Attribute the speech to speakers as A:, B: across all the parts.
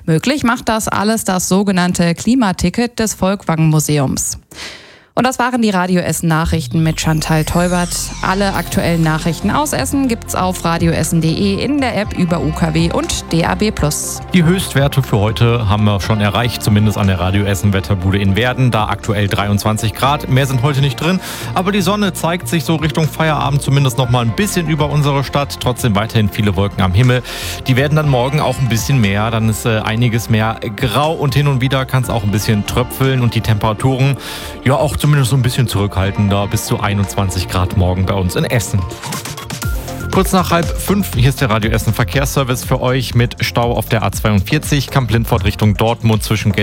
A: Möglich macht das alles das sogenannte Klimaticket des Volkwang-Museums. Und das waren die Radio Essen Nachrichten mit Chantal Teubert. Alle aktuellen Nachrichten aus Essen gibt's auf radioessen.de, in der App über UKW und DAB+.
B: Die Höchstwerte für heute haben wir schon erreicht, zumindest an der Radio Essen Wetterbude in Werden. Da aktuell 23 Grad. Mehr sind heute nicht drin. Aber die Sonne zeigt sich so Richtung Feierabend zumindest noch mal ein bisschen über unsere Stadt. Trotzdem weiterhin viele Wolken am Himmel. Die werden dann morgen auch ein bisschen mehr. Dann ist einiges mehr grau und hin und wieder kann es auch ein bisschen tröpfeln. Und die Temperaturen, ja auch zumindest so ein bisschen zurückhaltender, bis zu 21 Grad morgen bei uns in Essen. Kurz nach 4:30, hier ist der Radio Essen Verkehrsservice für euch mit Stau auf der A42, Kamp-Lindfort Richtung Dortmund zwischen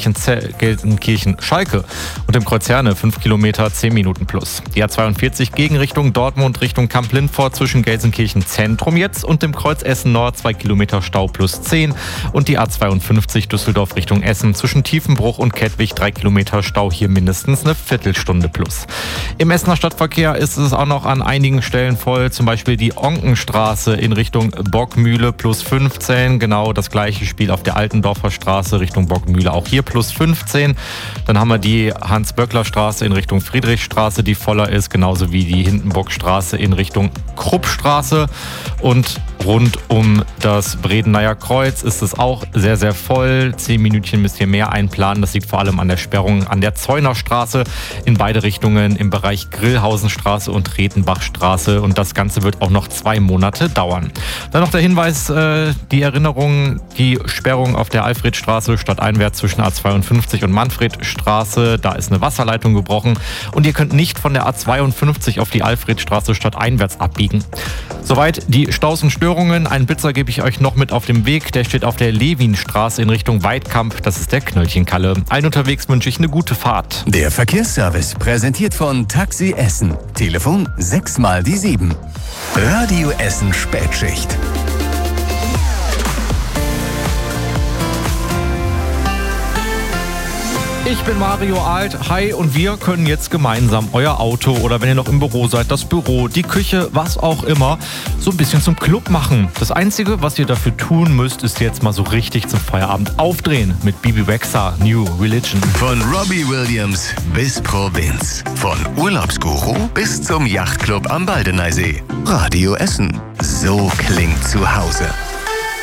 B: Gelsenkirchen-Schalke und dem Kreuz Herne, 5 Kilometer, 10 Minuten plus. Die A42 Gegenrichtung Dortmund Richtung Kamp-Lindfort zwischen Gelsenkirchen-Zentrum jetzt und dem Kreuz Essen-Nord, 2 Kilometer Stau plus 10 und die A52 Düsseldorf Richtung Essen zwischen Tiefenbruch und Kettwig, 3 Kilometer Stau, hier mindestens eine Viertelstunde plus. Im Essener Stadtverkehr ist es auch noch an einigen Stellen voll, zum Beispiel die Onkenstraße in Richtung Bockmühle plus 15. Genau das gleiche Spiel auf der Altendorfer Straße Richtung Bockmühle, auch hier plus 15. Dann haben wir die Hans-Böckler-Straße in Richtung Friedrichstraße, die voller ist, genauso wie die Hindenburgstraße in Richtung Kruppstraße. Und rund um das Bredeneier Kreuz ist es auch sehr, sehr voll. 10 Minütchen müsst ihr mehr einplanen. Das liegt vor allem an der Sperrung an der Zeunerstraße in beide Richtungen im Bereich Grillhausenstraße und Retenbachstraße. Und das Ganze wird auch noch 2 Monate dauern. Dann noch der Hinweis, die Erinnerung, die Sperrung auf der Alfredstraße stadteinwärts zwischen A52 und Manfredstraße. Da ist eine Wasserleitung gebrochen und ihr könnt nicht von der A52 auf die Alfredstraße stadteinwärts abbiegen. Soweit die Staus und Störungen. Einen Blitzer gebe ich euch noch mit auf dem Weg. Der steht auf der Lewinstraße in Richtung Weidkamp. Das ist der Knöllchenkalle. Allen unterwegs wünsche ich eine gute Fahrt.
C: Der Verkehrsservice präsentiert von Taxi Essen. Telefon 6 mal die 7. Radio Essen Spätschicht.
B: Ich bin Mario Alt, hi, und wir können jetzt gemeinsam euer Auto oder wenn ihr noch im Büro seid, das Büro, die Küche, was auch immer, so ein bisschen zum Club machen. Das Einzige, was ihr dafür tun müsst, ist jetzt mal so richtig zum Feierabend aufdrehen mit Bibi Rexha, New Religion.
C: Von Robbie Williams bis Provinz, von Urlaubsguru bis zum Yachtclub am Baldeneysee. Radio Essen, so klingt zu Hause.